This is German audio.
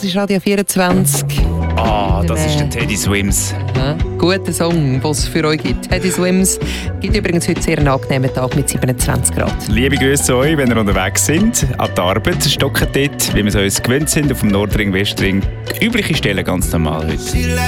ist Radio 24. Das ist der Teddy Swims. Ja, guter Song, den es für euch gibt. Teddy Swims gibt übrigens heute sehr einen angenehmen Tag mit 27 Grad. Liebe Grüße zu euch, wenn ihr unterwegs sind. An die Arbeit, stocken dort, wie wir es uns gewöhnt sind, auf dem Nordring, Westring. Übliche Stellen ganz normal heute.